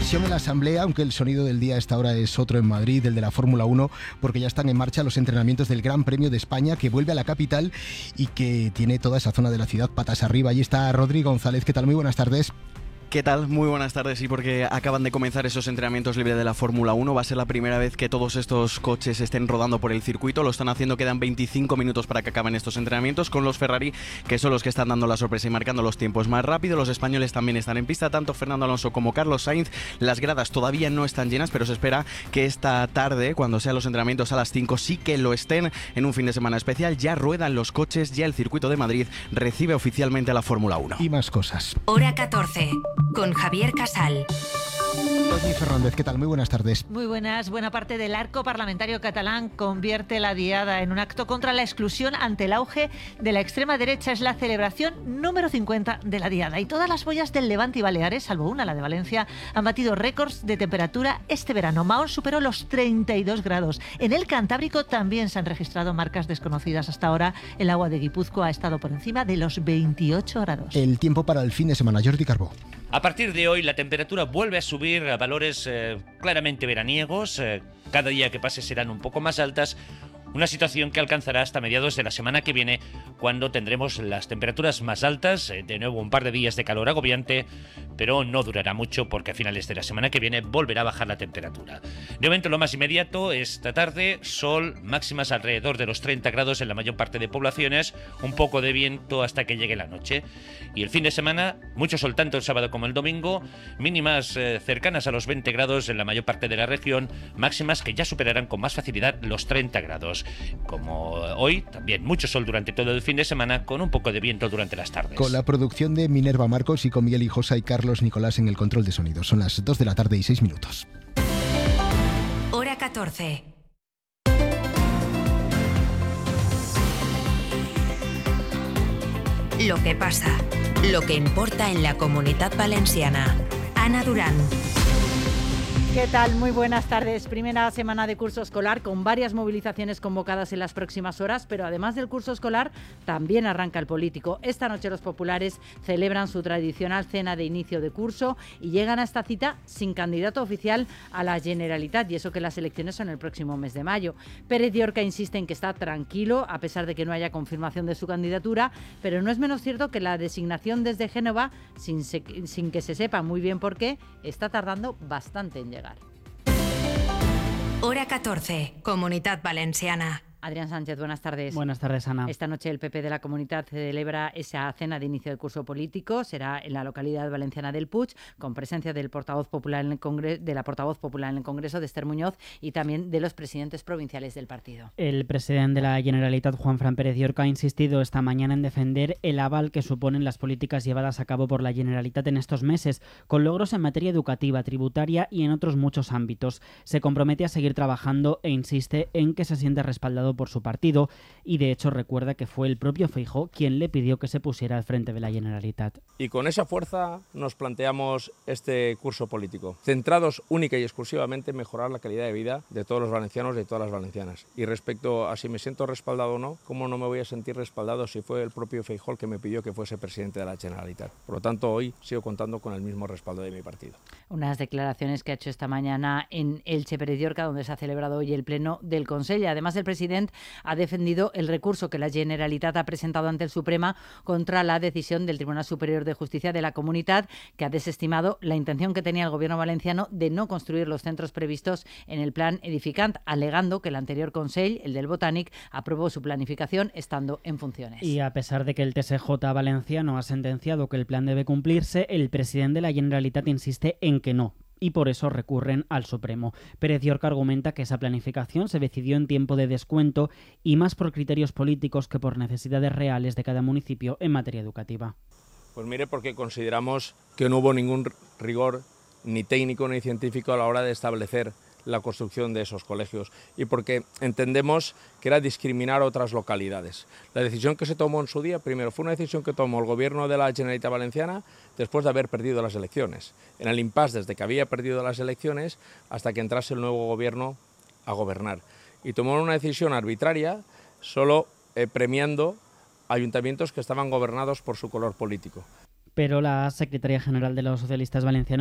Tensión en la Asamblea, aunque el sonido del día a esta hora es otro en Madrid, el de la Fórmula 1, porque ya están en marcha los entrenamientos del Gran Premio de España, que vuelve a la capital y que tiene toda esa zona de la ciudad patas arriba. Allí está Rodrigo González. ¿Qué tal? Muy buenas tardes. ¿Qué tal? Muy buenas tardes. Sí, porque acaban de comenzar esos entrenamientos libres de la Fórmula 1. Va a ser la primera vez que todos estos coches estén rodando por el circuito. Lo están haciendo, quedan 25 minutos para que acaben estos entrenamientos con los Ferrari, que son los que están dando la sorpresa y marcando los tiempos más rápido. Los españoles también están en pista, tanto Fernando Alonso como Carlos Sainz. Las gradas todavía no están llenas, pero se espera que esta tarde, cuando sean los entrenamientos a las 5, sí que lo estén en un fin de semana especial. Ya ruedan los coches, ya el circuito de Madrid recibe oficialmente a la Fórmula 1. Y más cosas. Hora 14, con Javier Casal. Toni Fernández, ¿qué tal? Muy buenas tardes. Muy buenas. Buena parte del arco parlamentario catalán convierte la Diada en un acto contra la exclusión ante el auge de la extrema derecha. Es la celebración número 50 de la Diada. Y todas las boyas del Levante y Baleares, salvo una, la de Valencia, han batido récords de temperatura este verano. Mahón superó los 32 grados. En el Cantábrico también se han registrado marcas desconocidas hasta ahora. El agua de Guipúzcoa ha estado por encima de los 28 grados. El tiempo para el fin de semana. Jordi Carbó. A partir de hoy la temperatura vuelve a subir a valores claramente veraniegos. Cada día que pase serán un poco más altas. Una situación que alcanzará hasta mediados de la semana que viene, cuando tendremos las temperaturas más altas. De nuevo un par de días de calor agobiante, pero no durará mucho porque a finales de la semana que viene volverá a bajar la temperatura. De momento lo más inmediato, esta tarde, sol, máximas alrededor de los 30 grados en la mayor parte de poblaciones, un poco de viento hasta que llegue la noche. Y el fin de semana, mucho sol tanto el sábado como el domingo, mínimas cercanas a los 20 grados en la mayor parte de la región, máximas que ya superarán con más facilidad los 30 grados. Como hoy, también mucho sol durante todo el fin de semana, con un poco de viento durante las tardes. Con la producción de Minerva Marcos y con Miguel Hijosa y Carlos Nicolás en el control de sonido. Son las 2 de la tarde y 6 minutos. Hora 14. Lo que pasa, lo que importa en la Comunitat Valenciana. Ana Durán. ¿Qué tal? Muy buenas tardes. Primera semana de curso escolar con varias movilizaciones convocadas en las próximas horas, pero además del curso escolar también arranca el político. Esta noche los populares celebran su tradicional cena de inicio de curso y llegan a esta cita sin candidato oficial a la Generalitat, y eso que las elecciones son el próximo mes de mayo. Pérez Llorca insiste en que está tranquilo a pesar de que no haya confirmación de su candidatura, pero no es menos cierto que la designación desde Génova, sin que se sepa muy bien por qué, está tardando bastante en llegar. Hora 14, Comunitat Valenciana. Adrián Sánchez, buenas tardes. Buenas tardes, Ana. Esta noche el PP de la Comunitat celebra esa cena de inicio de curso político. Será en la localidad valenciana del Puig, con presencia del portavoz popular en el de la portavoz popular en el Congreso, de Esther Muñoz, y también de los presidentes provinciales del partido. El presidente de la Generalitat, Juanfran Pérez Llorca, ha insistido esta mañana en defender el aval que suponen las políticas llevadas a cabo por la Generalitat en estos meses, con logros en materia educativa, tributaria y en otros muchos ámbitos. Se compromete a seguir trabajando e insiste en que se siente respaldado por su partido, y de hecho recuerda que fue el propio Feijóo quien le pidió que se pusiera al frente de la Generalitat. Y con esa fuerza nos planteamos este curso político, centrados única y exclusivamente en mejorar la calidad de vida de todos los valencianos y de todas las valencianas. Y respecto a si me siento respaldado o no, ¿cómo no me voy a sentir respaldado si fue el propio Feijóo el que me pidió que fuese presidente de la Generalitat? Por lo tanto, hoy sigo contando con el mismo respaldo de mi partido. Unas declaraciones que ha hecho esta mañana en Elche, Pérez Llorca, donde se ha celebrado hoy el pleno del Consell. Además, el presidente ha defendido el recurso que la Generalitat ha presentado ante el Suprema contra la decisión del Tribunal Superior de Justicia de la Comunitat, que ha desestimado la intención que tenía el gobierno valenciano de no construir los centros previstos en el plan Edificant, alegando que el anterior Consell, el del Botànic, aprobó su planificación estando en funciones. Y a pesar de que el TSJ valenciano ha sentenciado que el plan debe cumplirse, el presidente de la Generalitat insiste en que no, y por eso recurren al Supremo. Pérez Llorca argumenta que esa planificación se decidió en tiempo de descuento y más por criterios políticos que por necesidades reales de cada municipio en materia educativa. Pues mire, porque consideramos que no hubo ningún rigor ni técnico ni científico a la hora de establecer la construcción de esos colegios, y porque entendemos que era discriminar a otras localidades. La decisión que se tomó en su día, primero, fue una decisión que tomó el gobierno de la Generalitat Valenciana después de haber perdido las elecciones. En el impasse desde que había perdido las elecciones hasta que entrase el nuevo gobierno a gobernar. Y tomó una decisión arbitraria, solo premiando ayuntamientos que estaban gobernados por su color político. Pero la secretaria general de los socialistas valencianos